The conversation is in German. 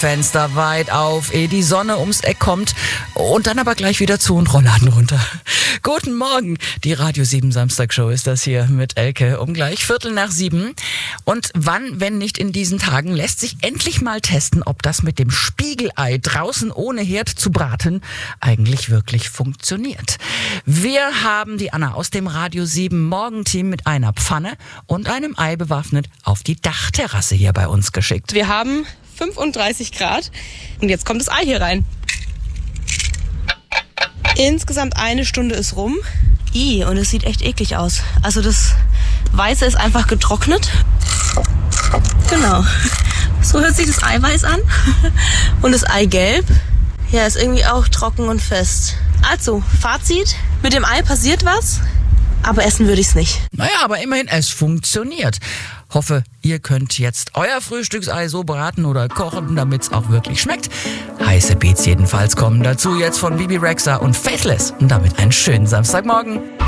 Fenster weit auf, ehe die Sonne ums Eck kommt und dann aber gleich wieder zu und Rollladen runter. Guten Morgen, die Radio 7 Samstagshow ist das hier mit Elke um gleich 6:15. Und wann, wenn nicht in diesen Tagen, lässt sich endlich mal testen, ob das mit dem Spiegelei draußen ohne Herd zu braten eigentlich wirklich funktioniert. Wir haben die Anna aus dem Radio 7 Morgenteam mit einer Pfanne und einem Ei bewaffnet auf die Dachterrasse hier bei uns geschickt. Wir haben 35 Grad und jetzt kommt das Ei hier rein. Insgesamt 1 Stunde ist rum. Und es sieht echt eklig aus. Also das Weiße ist einfach getrocknet. Genau. So hört sich das Eiweiß an. Und das Eigelb, ja, ist irgendwie auch trocken und fest. Also, Fazit, mit dem Ei passiert was, aber essen würde ich es nicht. Naja, aber immerhin, es funktioniert. Hoffe, ihr könnt jetzt euer Frühstücksei so braten oder kochen, damit es auch wirklich schmeckt. Heiße Beats jedenfalls kommen dazu jetzt von Bibi Rexha und Faithless. Und damit einen schönen Samstagmorgen.